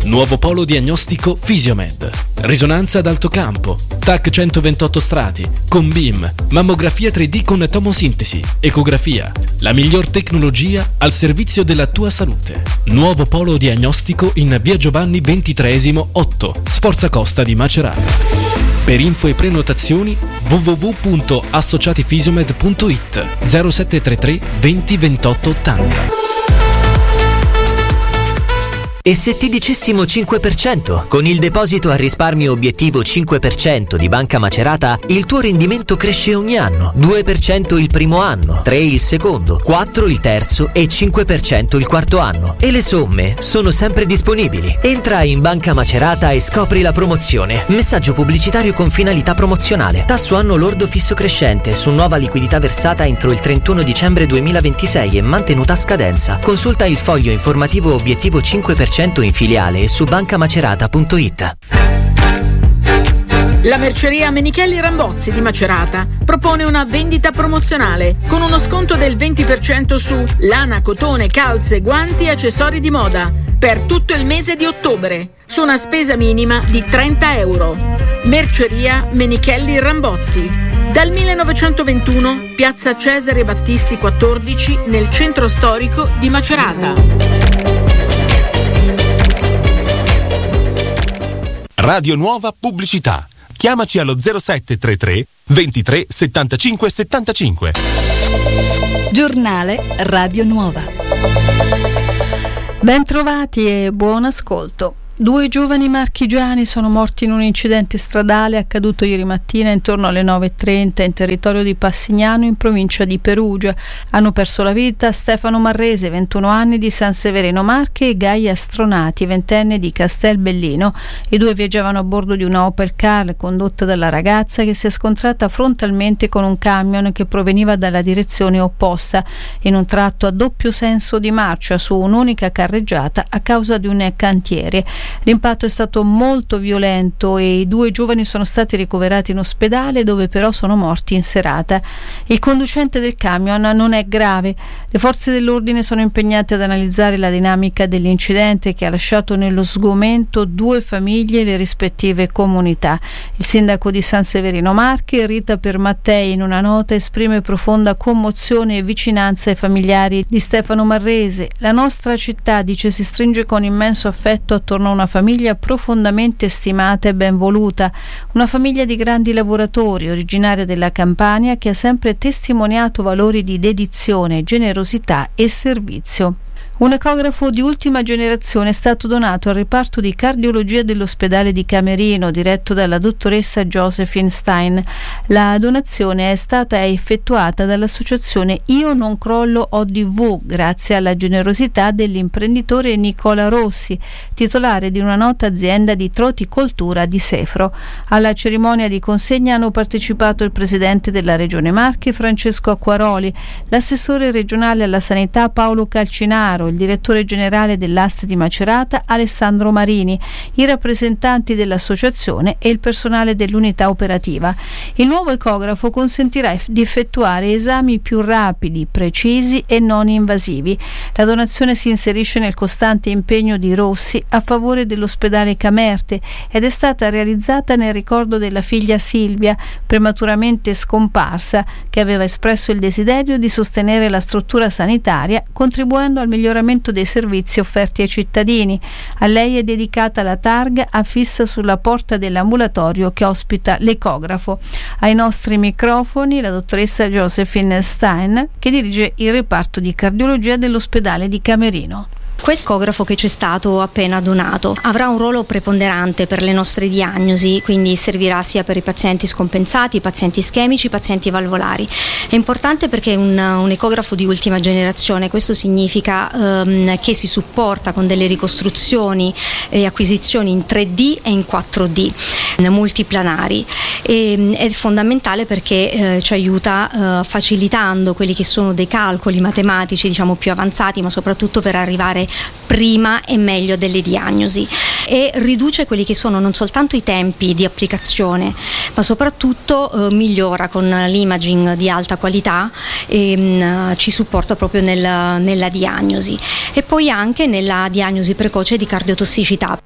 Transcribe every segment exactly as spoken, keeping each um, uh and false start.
Nuovo polo diagnostico Fisiomed. Risonanza ad alto campo, T A C centoventotto strati, con B I M, mammografia tre D con tomosintesi, ecografia. La miglior tecnologia al servizio della tua salute. Nuovo polo diagnostico in via Giovanni ventitreesimo otto, Sforza Costa di Macerata. Per info e prenotazioni w w w punto associatifisiomed punto i t zero sette tre tre venti ventotto ottanta. E se ti dicessimo cinque per cento? Con il deposito a risparmio obiettivo cinque per cento di Banca Macerata, il tuo rendimento cresce ogni anno. due per cento il primo anno, tre per cento il secondo, quattro per cento il terzo e cinque per cento il quarto anno. E le somme sono sempre disponibili. Entra in Banca Macerata e scopri la promozione. Messaggio pubblicitario con finalità promozionale. Tasso anno lordo fisso crescente su nuova liquidità versata entro il trentuno dicembre duemilaventisei e mantenuta a scadenza. Consulta il foglio informativo obiettivo cinque per cento in filiale e su bancamacerata punto i t. La merceria Menichelli Rambozzi di Macerata propone una vendita promozionale con uno sconto del venti per cento su lana, cotone, calze, guanti e accessori di moda per tutto il mese di ottobre su una spesa minima di trenta euro. Merceria Menichelli Rambozzi, dal millenovecentoventuno, piazza Cesare Battisti quattordici, nel centro storico di Macerata. Radio Nuova Pubblicità. Chiamaci allo zero sette tre tre ventitré settantacinque settantacinque. Giornale Radio Nuova. Bentrovati e buon ascolto. Due giovani marchigiani sono morti in un incidente stradale accaduto ieri mattina intorno alle nove e trenta in territorio di Passignano in provincia di Perugia. Hanno perso la vita Stefano Marrese, ventuno anni, di San Severino Marche, e Gaia Stronati, ventenne, di Castelbellino. I due viaggiavano a bordo di una Opel Car condotta dalla ragazza che si è scontrata frontalmente con un camion che proveniva dalla direzione opposta in un tratto a doppio senso di marcia su un'unica carreggiata a causa di un cantiere. L'impatto è stato molto violento e i due giovani sono stati ricoverati in ospedale, dove però sono morti in serata. Il conducente del camion non è grave. Le forze dell'ordine sono impegnate ad analizzare la dinamica dell'incidente che ha lasciato nello sgomento due famiglie e le rispettive comunità. Il sindaco di San Severino Marche, Rita Permattei, in una nota esprime profonda commozione e vicinanza ai familiari di Stefano Marrese. La nostra città, dice, si stringe con immenso affetto attorno a una famiglia profondamente stimata e ben voluta, una famiglia di grandi lavoratori, originaria della Campania, che ha sempre testimoniato valori di dedizione, generosità e servizio. Un ecografo di ultima generazione è stato donato al reparto di cardiologia dell'ospedale di Camerino, diretto dalla dottoressa Josephine Stein. La donazione è stata effettuata dall'associazione Io Non Crollo O D V, grazie alla generosità dell'imprenditore Nicola Rossi, titolare di una nota azienda di triticoltura di Sefro. Alla cerimonia di consegna hanno partecipato il presidente della Regione Marche, Francesco Acquaroli, l'assessore regionale alla sanità Paolo Calcinaro, il direttore generale dell'A S T di Macerata Alessandro Marini, i rappresentanti dell'associazione e il personale dell'unità operativa. Il nuovo ecografo consentirà di effettuare esami più rapidi, precisi e non invasivi. La donazione si inserisce nel costante impegno di Rossi a favore dell'ospedale Camerte ed è stata realizzata nel ricordo della figlia Silvia, prematuramente scomparsa, che aveva espresso il desiderio di sostenere la struttura sanitaria contribuendo al miglioramento dei servizi offerti ai cittadini. A lei è dedicata la targa affissa sulla porta dell'ambulatorio che ospita l'ecografo. Ai nostri microfoni la dottoressa Josephine Stein, che dirige il reparto di cardiologia dell'ospedale di Camerino. Questo ecografo che ci è stato appena donato avrà un ruolo preponderante per le nostre diagnosi, quindi servirà sia per i pazienti scompensati, i pazienti ischemici, i pazienti valvolari. È importante perché è un, un ecografo di ultima generazione. Questo significa ehm, che si supporta con delle ricostruzioni e acquisizioni in tre D e in quattro D multiplanari. E, è fondamentale perché eh, ci aiuta eh, facilitando quelli che sono dei calcoli matematici, diciamo, più avanzati, ma soprattutto per arrivare prima e meglio delle diagnosi, e riduce quelli che sono non soltanto i tempi di applicazione, ma soprattutto eh, migliora con l'imaging di alta qualità e mh, ci supporta proprio nel, nella diagnosi, e poi anche nella diagnosi precoce di cardiotossicità.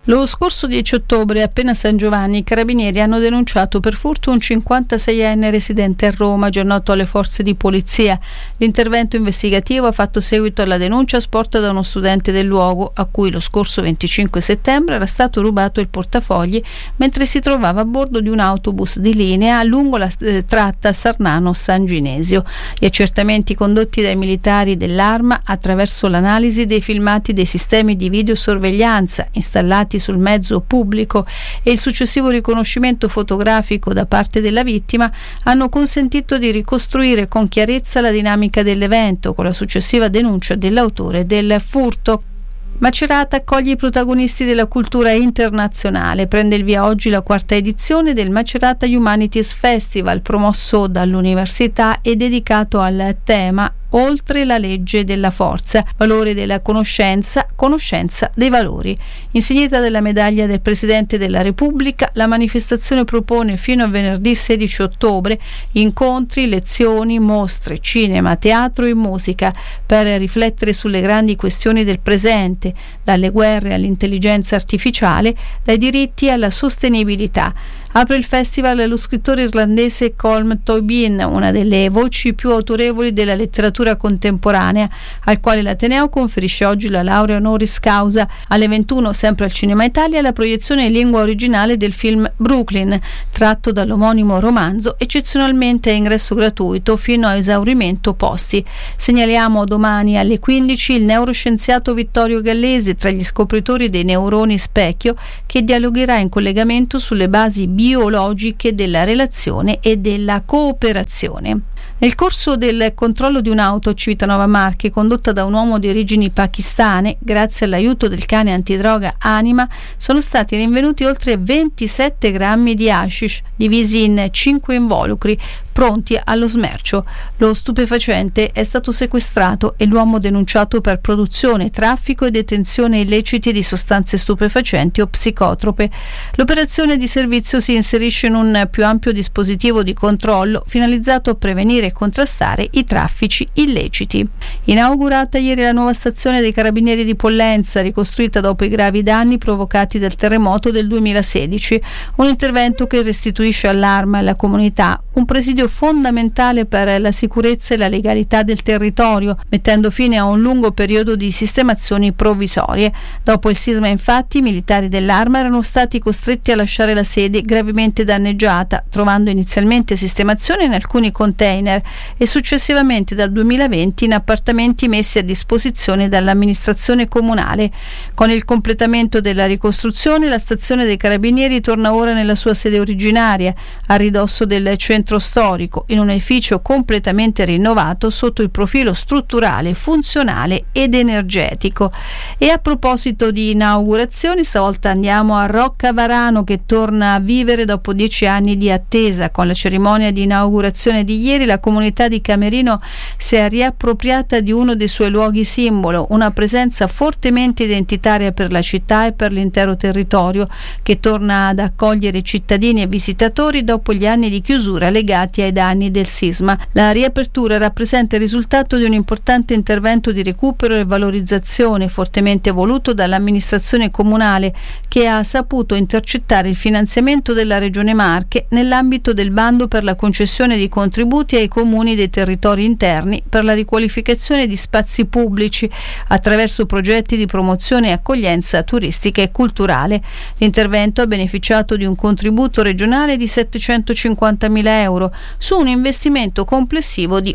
Lo scorso dieci ottobre, appena a San Giovanni, i carabinieri hanno denunciato per furto un cinquantaseienne residente a Roma, già noto alle forze di polizia. L'intervento investigativo ha fatto seguito alla denuncia sporta da uno studente del luogo, a cui lo scorso venticinque settembre era stato rubato il portafogli mentre si trovava a bordo di un autobus di linea lungo la eh, tratta Sarnano-San Ginesio. Gli accertamenti condotti dai militari dell'Arma attraverso l'analisi dei filmati dei sistemi di videosorveglianza installati sul mezzo pubblico e il successivo riconoscimento fotografico da parte della vittima hanno consentito di ricostruire con chiarezza la dinamica dell'evento, con la successiva denuncia dell'autore del furto. Macerata accoglie i protagonisti della cultura internazionale. Prende il via oggi la quarta edizione del Macerata Humanities Festival, promosso dall'università e dedicato al tema Oltre la legge della forza, valore della conoscenza, conoscenza dei valori. Insignita della medaglia del Presidente della Repubblica, la manifestazione propone fino a venerdì sedici ottobre incontri, lezioni, mostre, cinema, teatro e musica per riflettere sulle grandi questioni del presente, dalle guerre all'intelligenza artificiale, dai diritti alla sostenibilità. Apre il festival lo scrittore irlandese Colm Tóibín, una delle voci più autorevoli della letteratura contemporanea, al quale l'Ateneo conferisce oggi la laurea honoris causa. Alle ventuno, sempre al Cinema Italia, la proiezione in lingua originale del film Brooklyn, tratto dall'omonimo romanzo, eccezionalmente a ingresso gratuito fino a esaurimento posti. Segnaliamo domani alle quindici il neuroscienziato Vittorio Gallesi, tra gli scopritori dei neuroni specchio, che dialogherà in collegamento sulle basi biologiche della relazione e della cooperazione. Nel corso del controllo di un'auto a Civitanova Marche condotta da un uomo di origini pakistane, grazie all'aiuto del cane antidroga Anima, sono stati rinvenuti oltre ventisette grammi di hashish divisi in cinque involucri pronti allo smercio. Lo stupefacente è stato sequestrato e l'uomo denunciato per produzione, traffico e detenzione illeciti di sostanze stupefacenti o psicotrope. L'operazione di servizio si inserisce in un più ampio dispositivo di controllo finalizzato a prevenire e contrastare i traffici illeciti. Inaugurata ieri la nuova stazione dei Carabinieri di Pollenza, ricostruita dopo i gravi danni provocati dal terremoto del duemilasedici, un intervento che restituisce all'Arma e alla comunità un presidio fondamentale per la sicurezza e la legalità del territorio, mettendo fine a un lungo periodo di sistemazioni provvisorie. Dopo il sisma, infatti, i militari dell'Arma erano stati costretti a lasciare la sede gravemente danneggiata, trovando inizialmente sistemazione in alcuni container e successivamente dal duemilaventi in appartamenti messi a disposizione dall'amministrazione comunale. Con il completamento della ricostruzione, la stazione dei Carabinieri torna ora nella sua sede originaria, a ridosso del centro storico, in un edificio completamente rinnovato sotto il profilo strutturale, funzionale ed energetico. E a proposito di inaugurazioni, stavolta andiamo a Roccavarano, che torna a vivere dopo dieci anni di attesa. Con la cerimonia di inaugurazione di ieri, la comunità di Camerino si è riappropriata di uno dei suoi luoghi simbolo, una presenza fortemente identitaria per la città e per l'intero territorio, che torna ad accogliere cittadini e visitatori dopo gli anni di chiusura legati ai danni del sisma. La riapertura rappresenta il risultato di un importante intervento di recupero e valorizzazione fortemente voluto dall'amministrazione comunale, che ha saputo intercettare il finanziamento della Regione Marche nell'ambito del bando per la concessione di contributi ai comuni dei territori interni per la riqualificazione di spazi pubblici attraverso progetti di promozione e accoglienza turistica e culturale. L'intervento ha beneficiato di un contributo regionale di settecentocinquantamila euro su un investimento complessivo di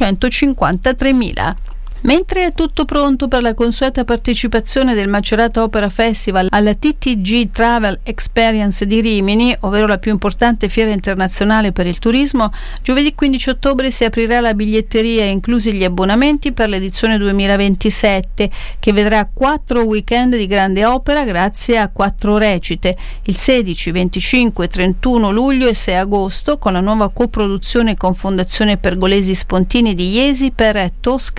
ottocentocinquantatremila. Mentre è tutto pronto per la consueta partecipazione del Macerata Opera Festival alla T T G Travel Experience di Rimini, ovvero la più importante fiera internazionale per il turismo, giovedì quindici ottobre si aprirà la biglietteria, inclusi gli abbonamenti per l'edizione duemilaventisette, che vedrà quattro weekend di grande opera grazie a quattro recite, il sedici, venticinque, trentuno luglio e sei agosto, con la nuova coproduzione con Fondazione Pergolesi Spontini di Iesi per Tosca di Puccini.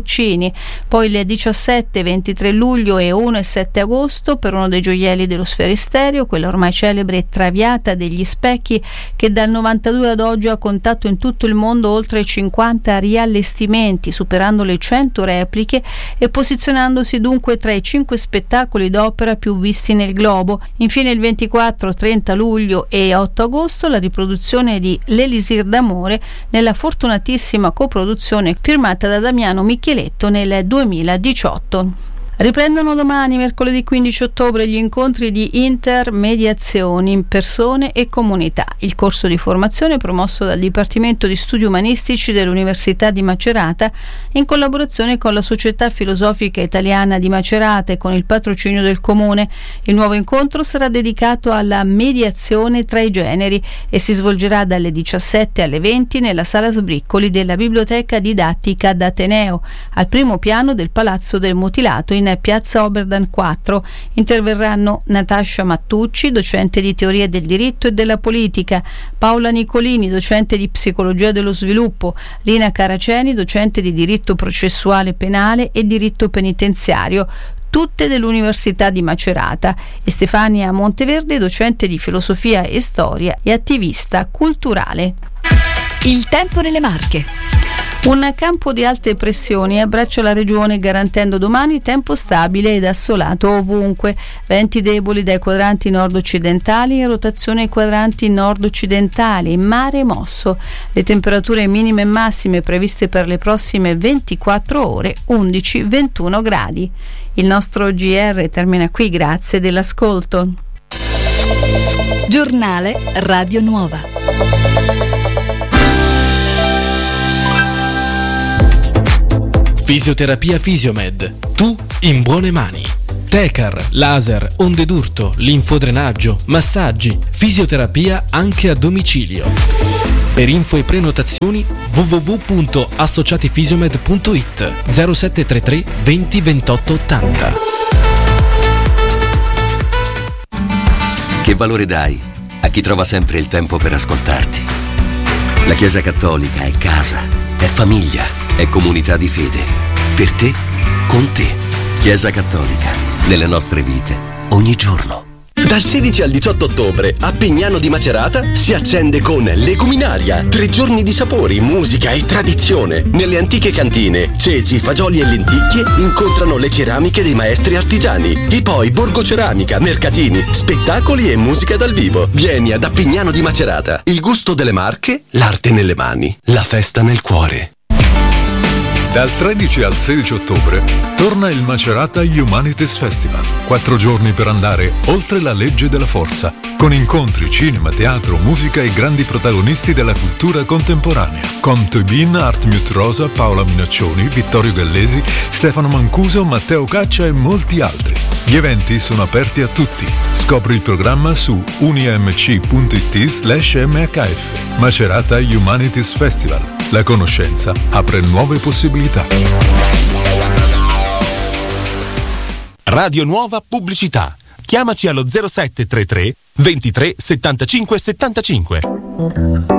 Guccini, poi il diciassette, ventitré luglio e uno e sette agosto per uno dei gioielli dello Sferisterio, quella ormai celebre Traviata degli Specchi, che dal novantadue ad oggi ha contato in tutto il mondo oltre cinquanta riallestimenti, superando le cento repliche e posizionandosi dunque tra i cinque spettacoli d'opera più visti nel globo. Infine il ventiquattro, trenta luglio e otto agosto la riproduzione di L'Elisir d'amore nella fortunatissima coproduzione firmata da Damiano Micheletto nel duemiladiciotto. Riprendono domani, mercoledì quindici ottobre, gli incontri di intermediazioni in persone e comunità. Il corso di formazione promosso dal Dipartimento di Studi Umanistici dell'Università di Macerata in collaborazione con la Società Filosofica Italiana di Macerata e con il patrocinio del Comune. Il nuovo incontro sarà dedicato alla mediazione tra i generi e si svolgerà dalle diciassette alle venti nella Sala Sbriccoli della Biblioteca Didattica d'Ateneo, al primo piano del Palazzo del Mutilato in Piazza Oberdan quattro. Interverranno Natascia Mattucci, docente di teoria del diritto e della politica, Paola Nicolini, docente di psicologia dello sviluppo, Lina Caraceni, docente di diritto processuale penale e diritto penitenziario, tutte dell'Università di Macerata, e Stefania Monteverde, docente di filosofia e storia e attivista culturale. Il tempo nelle Marche. Un campo di alte pressioni abbraccia la regione garantendo domani tempo stabile ed assolato ovunque, venti deboli dai quadranti nord-occidentali e rotazione ai quadranti nord-occidentali, mare mosso. Le temperature minime e massime previste per le prossime ventiquattro ore undici ventuno gradi. Il nostro G R termina qui, grazie dell'ascolto. Giornale Radio Nuova. Fisioterapia Fisiomed. Tu in buone mani. Tecar, laser, onde d'urto, linfodrenaggio, massaggi, fisioterapia anche a domicilio. Per info e prenotazioni w w w punto associatifisiomed punto i t zero sette tre tre venti ventotto ottanta. Che valore dai a chi trova sempre il tempo per ascoltarti? La Chiesa Cattolica è casa, è famiglia, è comunità di fede. Per te, con te. Chiesa Cattolica, nelle nostre vite, ogni giorno. Dal sedici al diciotto ottobre a Pignano di Macerata si accende con Leguminaria. Tre giorni di sapori, musica e tradizione. Nelle antiche cantine, ceci, fagioli e lenticchie incontrano le ceramiche dei maestri artigiani. E poi Borgo Ceramica, mercatini, spettacoli e musica dal vivo. Vieni ad Appignano di Macerata. Il gusto delle Marche, l'arte nelle mani, la festa nel cuore. Dal tredici al sedici ottobre torna il Macerata Humanities Festival. Quattro giorni per andare oltre la legge della forza, con incontri, cinema, teatro, musica e grandi protagonisti della cultura contemporanea. Con Tobin, Art Mute Rosa, Paola Minaccioni, Vittorio Gallesi, Stefano Mancuso, Matteo Caccia e molti altri. Gli eventi sono aperti a tutti. Scopri il programma su unimc punto i t slash m h f. Macerata Humanities Festival. La conoscenza apre nuove possibilità. Radio Nuova Pubblicità. Chiamaci allo zero sette tre tre ventitré settantacinque settantacinque.